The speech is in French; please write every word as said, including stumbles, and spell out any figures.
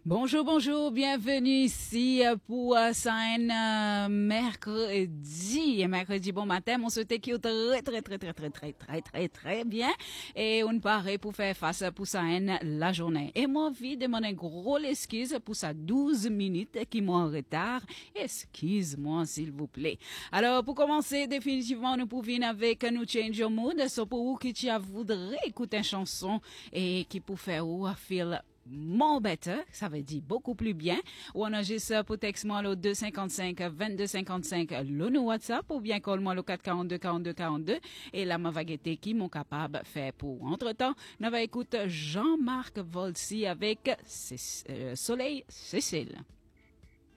Bonjour, bonjour, bienvenue ici pour un mercredi. Et mercredi, bon matin, on se qui très, très, très, très, très, très, très, très, très bien. Et on paraît pour faire face pour ça la journée. Et moi, envie de demander gros excuse pour ça douze minutes qui m'ont en retard. Excuse-moi, s'il vous plaît. Alors, pour commencer, définitivement, nous pouvons avec nous change your mood. C'est pour vous qui voudrait écouter une chanson et qui pour faire ou feel more better, ça veut dire beaucoup plus bien. Ou enregistre pour texte moi le deux cinquante-cinq vingt-deux cinquante-cinq le nous WhatsApp ou bien call moi le quatre quarante-deux quarante-deux quarante-deux et la mavagété qui m'ont capable de faire pour. Entre-temps, nous va écouter Jean-Marc Volsi avec Cé- euh, Soleil Cécile.